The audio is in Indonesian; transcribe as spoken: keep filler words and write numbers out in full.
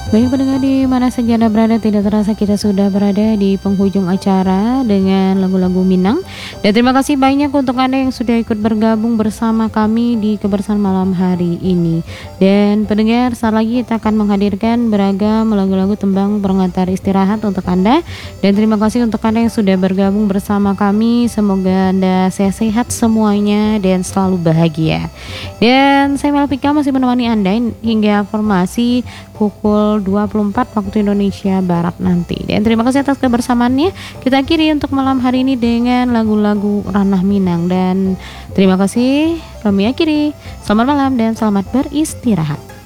Baik pendengar di mana saja Anda berada, tidak terasa kita sudah berada di penghujung acara dengan lagu-lagu Minang. Dan terima kasih banyak untuk Anda yang sudah ikut bergabung bersama kami di kebersamaan malam hari ini. Dan pendengar, saat lagi kita akan menghadirkan beragam lagu-lagu tembang pengantar istirahat untuk Anda. Dan terima kasih untuk Anda yang sudah bergabung bersama kami. Semoga Anda sehat-sehat semuanya dan selalu bahagia. Dan saya Melvika masih menemani Anda hingga formasi pukul dua puluh empat waktu Indonesia Barat nanti. Dan terima kasih atas kebersamaannya. Kita akhiri untuk malam hari ini dengan lagu-lagu Ranah Minang. Dan terima kasih, kami akhiri. Selamat malam dan selamat beristirahat.